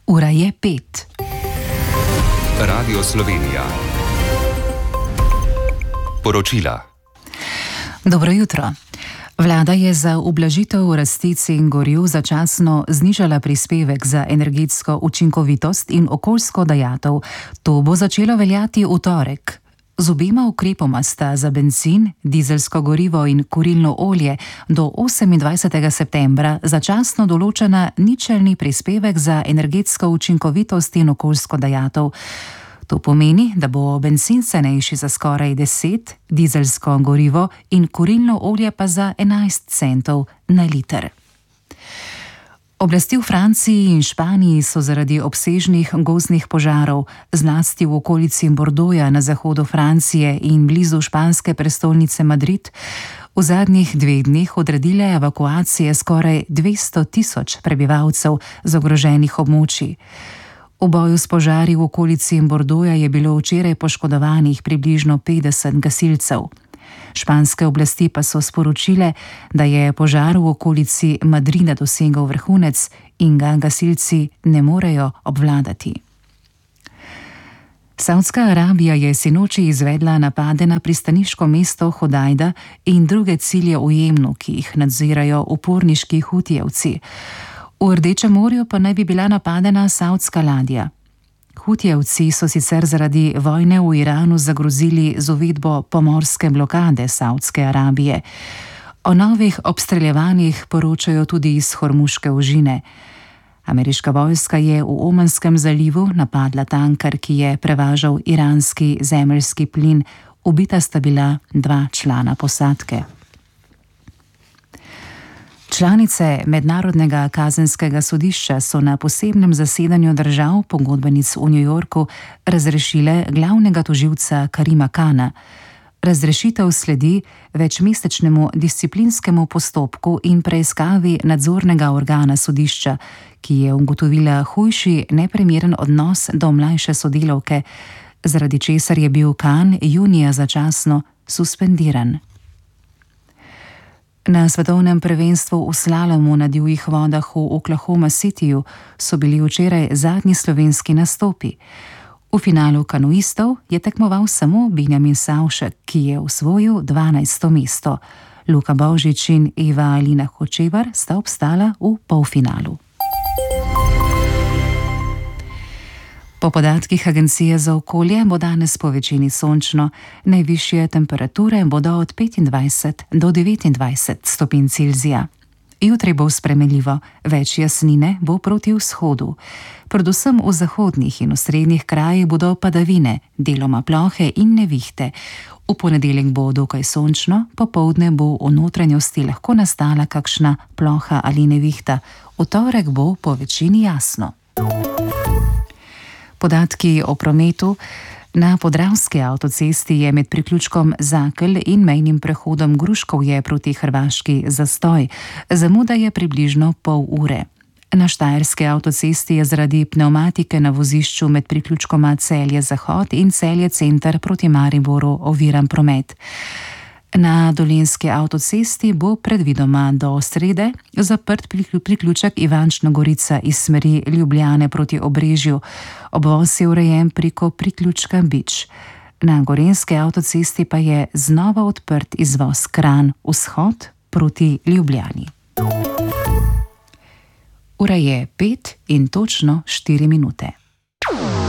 Ura je 5. Radio Slovenija. Poročila. Dobro jutro. Vlada je za ublažitev rasti cen goriv začasno znižala prispevek za energetsko učinkovitost in okoljsko dajatev. To bo začelo veljati v torek. Z obema ukrepoma sta za bencin, dizelsko gorivo in kurilno olje do 28. septembra začasno določena ničelni prispevek za energetsko učinkovitost in okoljsko dajatev. To pomeni, da bo bencin cenejši za skoraj 10, dizelsko gorivo in kurilno olje pa za 11 centov na liter. Oblasti v Franciji in Španiji so zaradi obsežnih gozdnih požarov, zlasti v okolici Bordeauxa na zahodu Francije in blizu španske prestolnice Madrid, v zadnjih 2 dneh odredile evakuacije skoraj 200 tisoč prebivalcev z ogroženih območij. V boju s požari v okolici Bordeauxa je bilo včeraj poškodovanih približno 50 gasilcev. Španske oblasti pa so sporočile, da je požar v okolici Madrida dosegel vrhunec in ga gasilci ne morejo obvladati. Saudska Arabija je sinoči izvedla napade na pristaniško mesto Hodajda in druge cilje v Jemnu, ki jih nadzirajo uporniški Hutijevci. V Rdečem morju pa naj bi bila napadena saudska ladja. Hutijevci so sicer zaradi vojne v Iranu zagrozili z uvedbo pomorske blokade Saudske Arabije. O novih obstreljevanjih poročajo tudi iz Hormuške ožine. Ameriška vojska je v Omanskem zalivu napadla tanker, ki je prevažal iranski zemeljski plin. Ubita sta bila 2 člana posadke. Članice Mednarodnega kazenskega sodišča so na posebnem zasedanju držav pogodbenic v New Yorku razrešile glavnega tožilca Karima Kana. Razrešitev sledi večmesečnemu disciplinskemu postopku in preiskavi nadzornega organa sodišča, ki je ugotovila hujši neprimeren odnos do mlajše sodelavke, zaradi česar je bil Kan junija začasno suspendiran. Na svetovnem prvenstvu v slalomu na divjih vodah v Oklahoma Cityju so bili včeraj zadnji slovenski nastopi. V finalu kanuistov je tekmoval samo Benjamin Savšek, ki je osvojil 12. mesto. Luka Božič in Eva Alina Hočevar sta obstala v polfinalu. Po podatkih Agencije za okolje bo danes po večini sončno, najvišje temperature bodo od 25 do 29 stopinj Celzija. Jutri bo spremenljivo, več jasnine bo proti vzhodu. Predvsem v zahodnih in osrednjih krajih bodo padavine, deloma plohe in nevihte. V ponedeljek bo dokaj sončno, popoldne bo v notranjosti lahko nastala kakšna ploha ali nevihta. V torek bo po večini jasno. Podatki o prometu. Na Podravski avtocesti je med priključkom Zakelj in mejnim prehodom Gruškovje proti Hrvaški zastoj. Zamuda je približno pol ure. Na Štajerski avtocesti je zaradi pnevmatike na vozišču med priključkoma Celje-Zahod in Celje-Center proti Mariboru oviran promet. Na Dolenjski avtocesti bo predvidoma do srede zaprt priključek Ivančna Gorica iz smeri Ljubljane proti Obrežju. Obvoz je urejen preko priključka Bič. Na Gorenjski avtocesti pa je znova odprt izvoz Kranj vzhod proti Ljubljani. Ura je 5 in točno 4 minute.